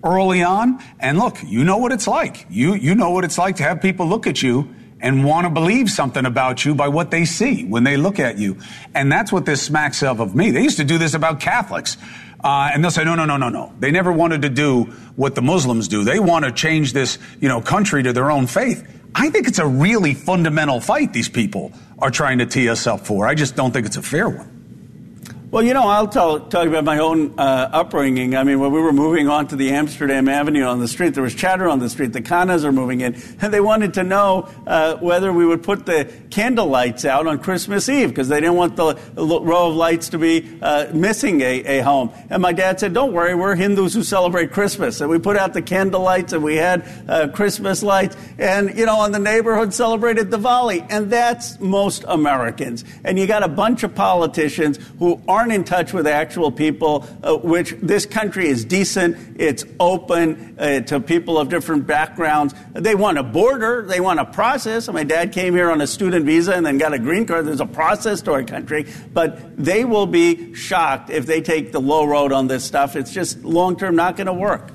early on. And look, you know what it's like. You know what it's like to have people look at you and want to believe something about you by what they see when they look at you. And that's what this smacks of me. They used to do this about Catholics. And they'll say, no. They never wanted to do what the Muslims do. They want to change this, country to their own faith. I think it's a really fundamental fight these people are trying to tee us up for. I just don't think it's a fair one. Well, I'll tell you about my own upbringing. I mean, when we were moving on to the Amsterdam Avenue on the street, there was chatter on the street. The Khanas are moving in, and they wanted to know whether we would put the candle lights out on Christmas Eve because they didn't want the row of lights to be missing a home. And my dad said, don't worry, we're Hindus who celebrate Christmas. And we put out the candle lights, and we had Christmas lights. And, and the neighborhood celebrated Diwali. And that's most Americans. And you got a bunch of politicians who aren't in touch with actual people, which this country is decent, it's open to people of different backgrounds. They want a border, they want a process. My dad came here on a student visa and then got a green card. There's a process to our country, but they will be shocked if they take the low road on this stuff. It's just long-term not going to work.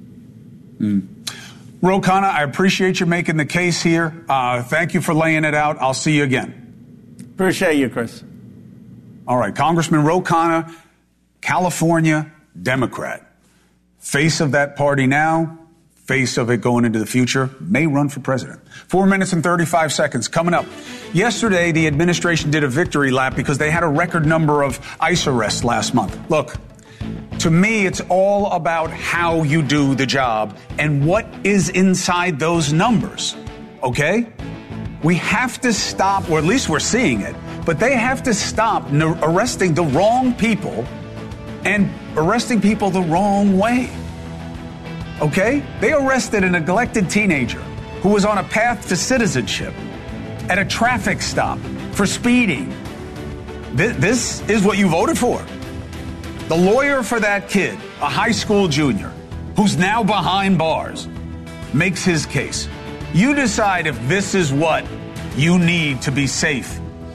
Ro Khanna, I appreciate you making the case here. Thank you for laying it out. I'll see you again. Appreciate you, Chris. All right, Congressman Ro Khanna, California Democrat. Face of that party now, face of it going into the future, may run for president. 4 minutes and 35 seconds coming up. Yesterday, the administration did a victory lap because they had a record number of ICE arrests last month. Look, to me, it's all about how you do the job and what is inside those numbers, okay? We have to stop, or at least we're seeing it, but they have to stop arresting the wrong people and arresting people the wrong way. Okay? They arrested a neglected teenager who was on a path to citizenship at a traffic stop for speeding. This is what you voted for. The lawyer for that kid, a high school junior, who's now behind bars, makes his case. You decide if this is what you need to be safe.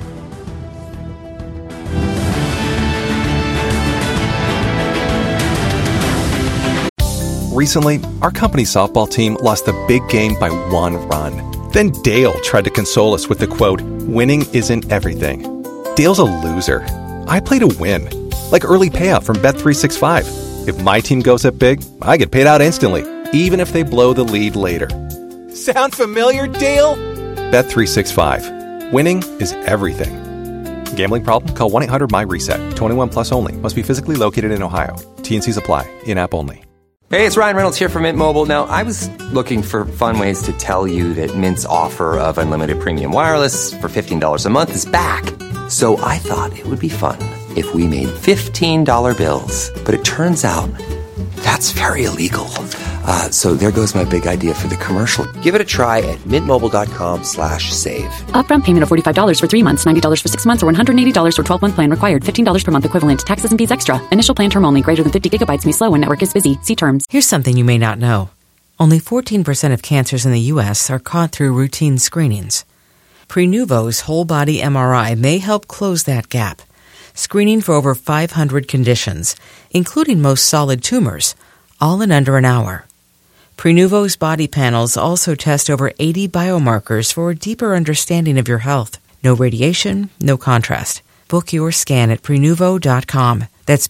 Recently, our company's softball team lost the big game by 1 run. Then Dale tried to console us with the quote, "Winning isn't everything." Dale's a loser. I play to win. Like early payout from Bet365. If my team goes up big, I get paid out instantly, even if they blow the lead later. Sound familiar, Dale? Bet365. Winning is everything. Gambling problem? Call 1-800-MY-RESET. 21 plus only. Must be physically located in Ohio. T&Cs apply. In-app only. Hey, it's Ryan Reynolds here from Mint Mobile. Now, I was looking for fun ways to tell you that Mint's offer of unlimited premium wireless for $15 a month is back. So I thought it would be fun if we made $15 bills. But it turns out that's very illegal. So there goes my big idea for the commercial. Give it a try at mintmobile.com/save. Upfront payment of $45 for 3 months, $90 for 6 months, or $180 for 12-month plan required. $15 per month equivalent. Taxes and fees extra. Initial plan term only. Greater than 50 gigabytes may slow when network is busy. See terms. Here's something you may not know. Only 14% of cancers in the U.S. are caught through routine screenings. Prenuvo's whole body MRI may help close that gap. Screening for over 500 conditions, including most solid tumors, all in under an hour. Prenuvo's body panels also test over 80 biomarkers for a deeper understanding of your health. No radiation, no contrast. Book your scan at Prenuvo.com. That's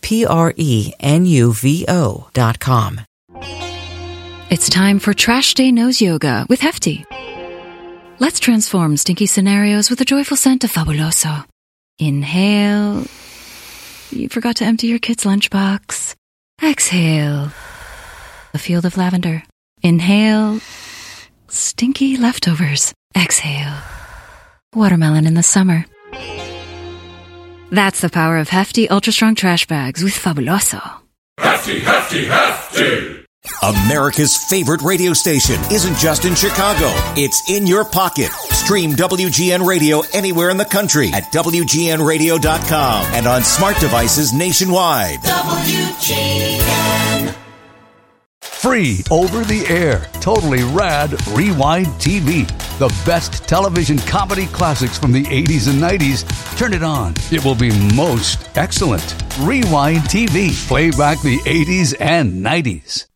Prenuvo.com. It's time for Trash Day Nose Yoga with Hefty. Let's transform stinky scenarios with the joyful scent of Fabuloso. Inhale. You forgot to empty your kid's lunchbox. Exhale. A field of lavender. Inhale. Stinky leftovers. Exhale. Watermelon in the summer. That's the power of Hefty Ultra Strong Trash Bags with Fabuloso. Hefty, Hefty, Hefty! America's favorite radio station isn't just in Chicago. It's in your pocket. Stream WGN Radio anywhere in the country at WGNradio.com and on smart devices nationwide. WGN. Free over the air, totally rad Rewind TV. The best television comedy classics from the 80s and 90s. Turn it on. It will be most excellent. Rewind TV. Play back the 80s and 90s.